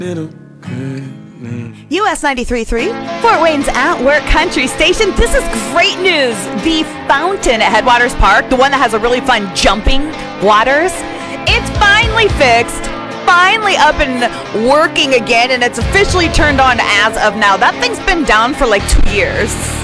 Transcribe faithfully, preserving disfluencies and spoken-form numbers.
U S ninety-three point three, Fort Wayne's At Work Country Station. This is great news. The fountain at Headwaters Park, the one that has a really fun jumping waters, it's finally fixed, finally up and working again, and it's officially turned on as of now. That thing's been down for like two years.